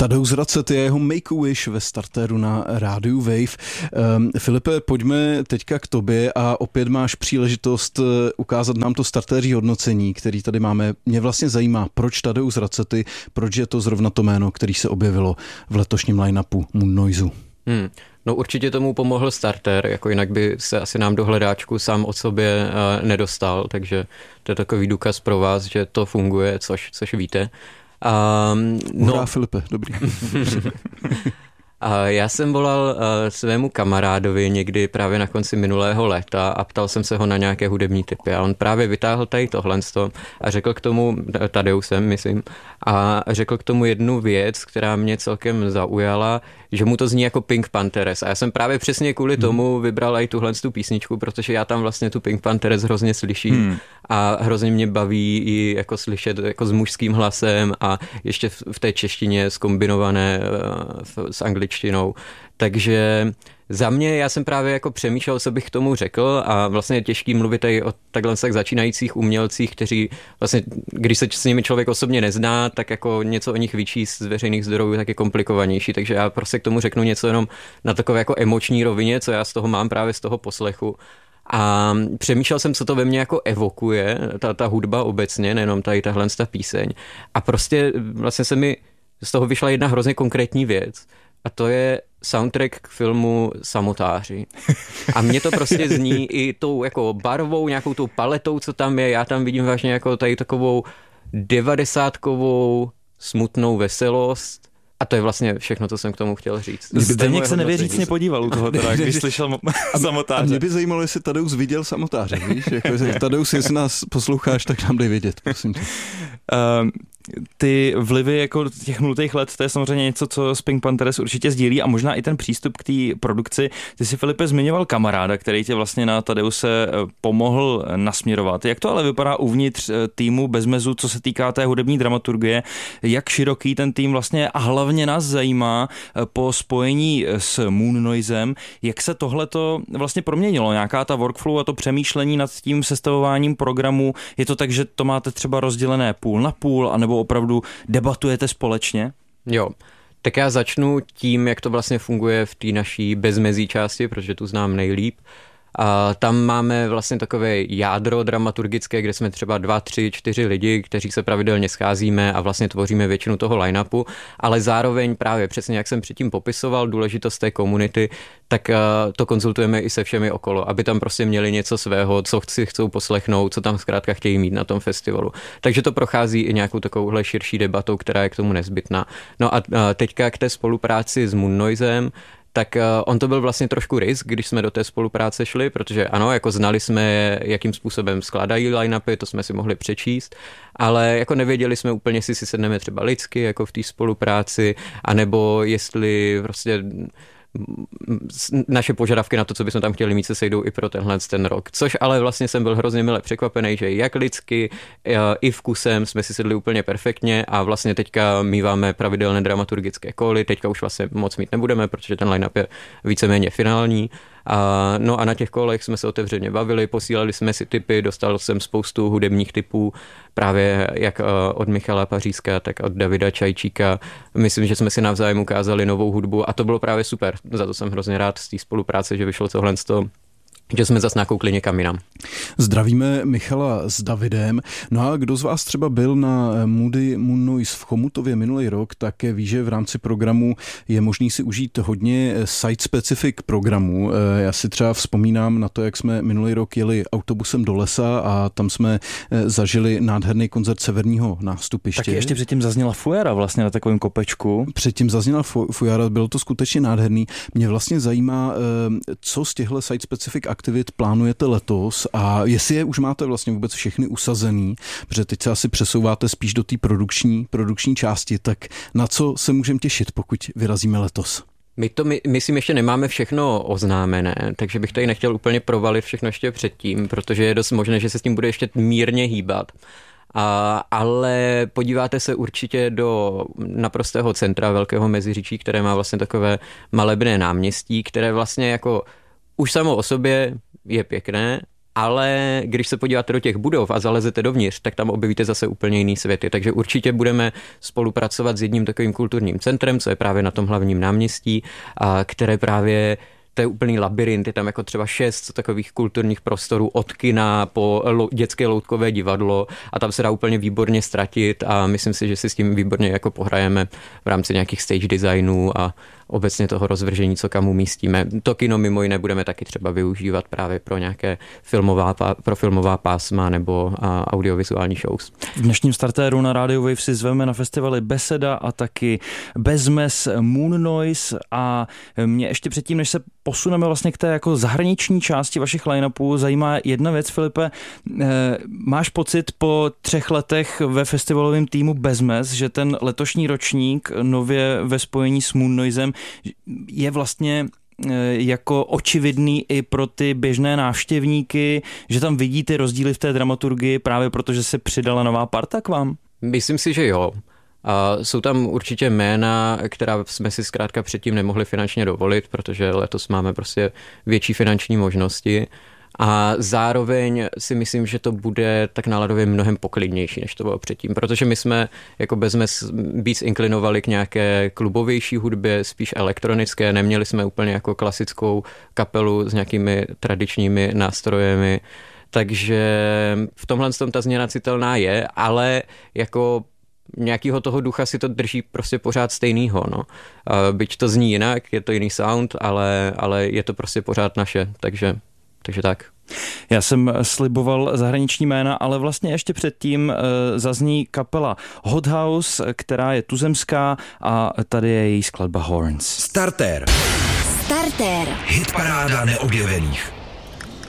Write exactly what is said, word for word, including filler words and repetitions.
Tadeusz Racet je jeho Make-A-Wish ve startéru na rádiu Wave. Um, Filipe, pojďme teďka k tobě a opět máš příležitost ukázat nám to startéří hodnocení, který tady máme. Mě vlastně zajímá, proč Tadeusz Racety, proč je to zrovna to jméno, který se objevilo v letošním line-upu Moon Noisu. Hmm. No určitě tomu pomohl starter, jako jinak by se asi nám do hledáčku sám od sobě uh, nedostal, takže to je takový důkaz pro vás, že to funguje, což, což víte. Um, no, Hurá, Filipe, dobrý. A já jsem volal uh, svému kamarádovi někdy právě na konci minulého léta a ptal jsem se ho na nějaké hudební tipy a on právě vytáhl tady tohle a řekl k tomu, Tadeusem myslím, a řekl k tomu jednu věc, která mě celkem zaujala, že mu to zní jako Pink Panthers a já jsem právě přesně kvůli tomu vybral i tuhle tu písničku, protože já tam vlastně tu Pink Panthers hrozně slyším hmm. a hrozně mě baví i jako slyšet jako s mužským hlasem a ještě v té češtině zkombinované s angličtinou. Takže za mě, já jsem právě jako přemýšlel, co bych k tomu řekl a vlastně je těžký mluvit tady o takhle tak začínajících umělcích, kteří vlastně, když se s nimi člověk osobně nezná, tak jako něco o nich vyčíst z veřejných zdrojů tak je komplikovanější, takže já prostě k tomu řeknu něco jenom na takové jako emoční rovině, co já z toho mám právě z toho poslechu. A přemýšlel jsem, co to ve mně jako evokuje, ta, ta hudba obecně, nejenom tady tahle ta píseň. A prostě vlastně se mi z toho vyšla jedna hrozně konkrétní věc. A to je soundtrack k filmu Samotáři. A mně to prostě zní i tou jako barvou, nějakou tou paletou, co tam je. Já tam vidím vážně jako tady takovou devadesátkovou smutnou veselost. A to je vlastně všechno, co jsem k tomu chtěl říct. Zdeněk se nevěřícně podíval u toho, teda, když slyšel Samotáře. A mě by zajímalo, jestli Tadeusz viděl Samotáře, víš? Jako, Tadeusz, jestli nás posloucháš, tak nám dej vědět, prosím tě. Um, ty vlivy jako těch nultých let, to je samozřejmě něco, co s Pink Panthers určitě sdílí a možná i ten přístup k té produkci. Ty si, Filipe, zmiňoval kamaráda, který tě vlastně na Tadeuse pomohl nasměrovat. Jak to ale vypadá uvnitř týmu Bezmezu, co se týká té hudební dramaturgie? Jak široký ten tým vlastně je a hlavně nás zajímá po spojení s Moon Noisem, jak se tohleto vlastně proměnilo? Nějaká ta workflow a to přemýšlení nad tím sestavováním programu, je to tak, že to máte třeba rozdělené půl na půl, anebo opravdu debatujete společně? Jo, tak já začnu tím, jak to vlastně funguje v té naší bezmezí části, protože tu znám nejlíp. A tam máme vlastně takové jádro dramaturgické, kde jsme třeba dva, tři, čtyři lidi, kteří se pravidelně scházíme a vlastně tvoříme většinu toho line-upu, ale zároveň právě přesně, jak jsem předtím popisoval, důležitost té komunity, tak to konzultujeme i se všemi okolo, aby tam prostě měli něco svého, co si chcou poslechnout, co tam zkrátka chtějí mít na tom festivalu. Takže to prochází i nějakou takovouhle širší debatou, která je k tomu nezbytná. No a teďka k té spolupráci s Moon Noisem, tak on to byl vlastně trošku risk, když jsme do té spolupráce šli, protože ano, jako znali jsme, jakým způsobem skládají line-upy, to jsme si mohli přečíst, ale jako nevěděli jsme úplně, jestli si sedneme třeba lidsky, jako v té spolupráci, anebo jestli prostě naše požadavky na to, co bychom tam chtěli mít, se sejdou i pro tenhle ten rok. Což ale vlastně jsem byl hrozně mile překvapený, že jak lidsky, i vkusem jsme si sedli úplně perfektně a vlastně teďka míváme pravidelné dramaturgické koly, teďka už vlastně moc mít nebudeme, protože ten line-up je víceméně finální. A, no a na těch kolech jsme se otevřeně bavili, posílali jsme si tipy, dostal jsem spoustu hudebních tipů, právě jak od Michala Pařízka, tak od Davida Čajčíka. Myslím, že jsme si navzájem ukázali novou hudbu a to bylo právě super. Za to jsem hrozně rád z té spolupráce, že vyšlo tohle z toho, že jsme zas nakoukli někam jinam. Zdravíme Michala s Davidem. No a kdo z vás třeba byl na Moody Moon Noise v Chomutově minulý rok, tak ví, že v rámci programu je možný si užít hodně site-specific programů. Já si třeba vzpomínám na to, jak jsme minulý rok jeli autobusem do lesa a tam jsme zažili nádherný koncert Severního nástupiště. Taky ještě předtím zazněla fujara vlastně na takovém kopečku. Předtím zazněla fujara, bylo to skutečně nádherný. Mě vlastně zajímá, co z těchto site-specific aktivit plánujete letos a jestli je už máte vlastně vůbec všechny usazený, protože teď se asi přesouváte spíš do té produkční, produkční části, tak na co se můžeme těšit, pokud vyrazíme letos? My to, my, myslím, ještě nemáme všechno oznámené, takže bych tady nechtěl úplně provalit všechno ještě předtím, protože je dost možné, že se s tím bude ještě mírně hýbat. A, ale podíváte se určitě do naprostého centra Velkého Meziříčí, které má vlastně takové malebné náměstí, které vlastně jako už samo o sobě je pěkné, ale když se podíváte do těch budov a zalezete dovnitř, tak tam objevíte zase úplně jiný světy. Takže určitě budeme spolupracovat s jedním takovým kulturním centrem, co je právě na tom hlavním náměstí, a které právě to je úplný labirint, je tam jako třeba šest takových kulturních prostorů od kina po dětské loutkové divadlo a tam se dá úplně výborně ztratit a myslím si, že si s tím výborně jako pohrajeme v rámci nějakých stage designů a obecně toho rozvržení, co kam umístíme. To kino mimo jiné budeme taky třeba využívat právě pro nějaké filmová, pro filmová pásma nebo audiovizuální shows. V dnešním startéru na Radio Wave si zveme na festivaly Beseda a taky Bezmes Moon Noise a mě ještě předtím, než se posuneme vlastně k té jako zahraniční části vašich line-upů, zajímá jedna věc, Filipe. Máš pocit po třech letech ve festivalovém týmu Bezmes, že ten letošní ročník nově ve spojení s Moon Noisem je vlastně jako očividný i pro ty běžné návštěvníky, že tam vidí ty rozdíly v té dramaturgii právě protože se přidala nová parta k vám? Myslím si, že jo. A jsou tam určitě jména, která jsme si zkrátka předtím nemohli finančně dovolit, protože letos máme prostě větší finanční možnosti. A zároveň si myslím, že to bude tak náladově mnohem poklidnější, než to bylo předtím, protože my jsme jako Bezmes víc inklinovali k nějaké klubovější hudbě, spíš elektronické, neměli jsme úplně jako klasickou kapelu s nějakými tradičními nástrojemi, takže v tomhle tom ta změna citelná je, ale jako nějakýho toho ducha si to drží prostě pořád stejnýho, no. Byť to zní jinak, je to jiný sound, ale, ale je to prostě pořád naše, takže Takže tak. Já jsem sliboval zahraniční jména, ale vlastně ještě předtím zazní kapela Hot House, která je tuzemská a tady je její skladba Horns. Startér. Startér. Hitparáda neobjevených.